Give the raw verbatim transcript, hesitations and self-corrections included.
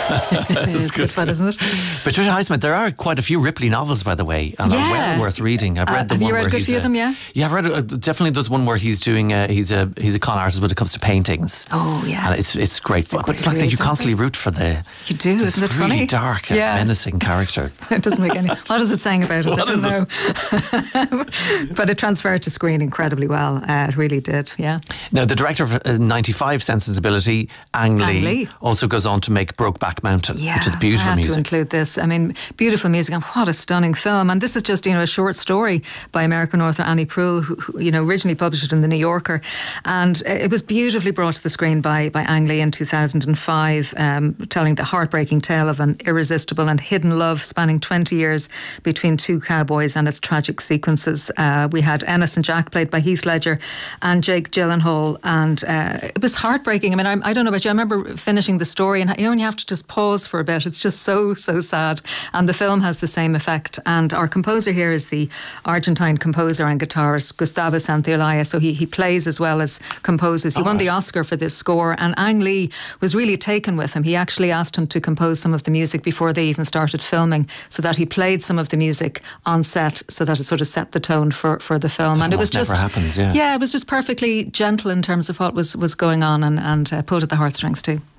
It's good fun, isn't it? Patricia Highsmith, there are quite a few Ripley novels, by the way, and Yeah. are well worth reading. I've read Uh, the have one you read where a good he's few a, of them, yeah? Yeah, I've read uh, definitely. There's one where he's doing a, he's a he's a con artist when it comes to paintings. Oh, yeah. and it's it's great fun. It's a But it's great like that you read, constantly isn't it? root for the You do, this isn't it really funny? dark and Yeah. menacing character. It doesn't make any. What is it saying about us? What I is don't know. But it transferred to screen incredibly well. Uh, it really did. Yeah. Now, the director of uh, ninety-five Sensibility, Ang Ang Lee, Lee. also goes on to make Brokeback Mountain, Yeah, which is beautiful I had music. to include this. I mean, beautiful music, and what a stunning film. And this is just, you know, a short story by American author Annie Proulx, who, who you know, originally published it in the New Yorker, and it was beautifully brought to the screen by by Ang Lee in two thousand five, um, telling the heartbreaking tale of an irresistible and hidden love spanning twenty years between two cowboys and its tragic sequences. Uh, we had Ennis and Jack, played by Heath Ledger, and Jake Gyllenhaal, and uh, it was heartbreaking. I mean, I, I don't know about you. I remember finishing the story, and you know, when you have to just pause for a bit, it's just so so sad. And the film has the same effect. And our composer here is the Argentine composer and guitarist Gustavo Santaolalla. So he he plays as well as composes. He Oh, won right. the Oscar for this score, and Ang Lee was really taken with him. He actually asked him to compose some of the music before they even started filming, so that he played some of the music on set, so that it sort of set the tone for, for the film. And it was almost just never happens, yeah. yeah, it was just perfectly gentle in terms of what was was going on, and and uh, pulled at the heartstrings too.